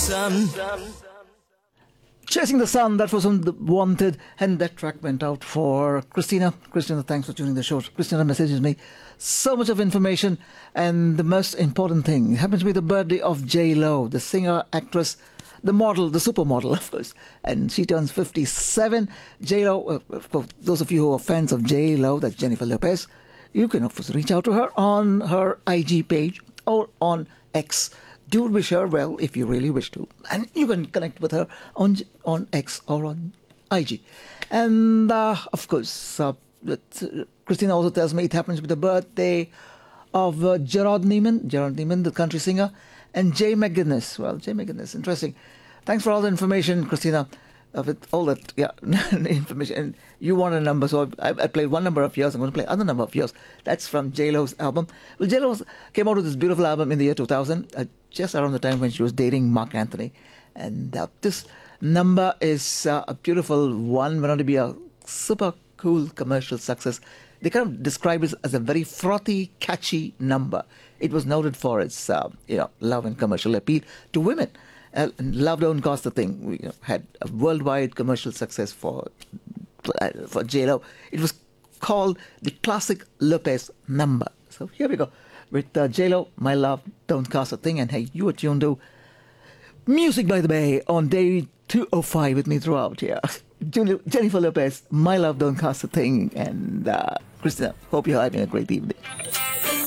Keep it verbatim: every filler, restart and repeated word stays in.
sun. Chasing the Sun, that was on The Wanted, and that track went out for Christina. Christina, thanks for tuning the show. Christina messages me so much of information, and the most important thing, it happens to be the birthday of J Lo, the singer, actress, the model, the supermodel, of course, and she turns fifty-seven. J Lo, uh, for those of you who are fans of J Lo, that's Jennifer Lopez, you can of course reach out to her on her I G page or on X. Do wish her well if you really wish to. And you can connect with her on on X or on I G. And, uh, of course, uh, it, uh, Christina also tells me it happens with the birthday of uh, Gerard Neiman, Gerard Neiman, the country singer, and Jay McGuinness. Well, Jay McGuinness, interesting. Thanks for all the information, Christina. Of it, all that, yeah, information. And you want a number, so I, I played one number of yours. I'm going to play another number of yours. That's from J Lo's album. Well, J Lo came out with this beautiful album in the year two thousand, uh, just around the time when she was dating Mark Anthony. And uh, this number is uh, a beautiful one, went on to be a super cool commercial success. They kind of describe it as a very frothy, catchy number. It was noted for its, uh, you know, love and commercial appeal to women. Uh, Love Don't Cost a Thing. We you know, had a worldwide commercial success for uh, for J Lo. It was called the classic Lopez number. So here we go with uh, J Lo, My Love Don't Cost a Thing. And hey, you are tuned to Music by the Bay on day two oh five with me throughout here. Jennifer Lopez, My Love Don't Cost a Thing. And uh, Christina, hope you're having a great evening.